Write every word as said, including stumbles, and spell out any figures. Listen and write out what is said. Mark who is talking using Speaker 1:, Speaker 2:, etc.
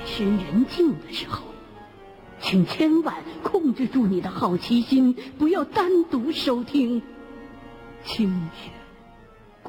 Speaker 1: 深人静的时候，请千万控制住你的好奇心，不要单独收听清雪。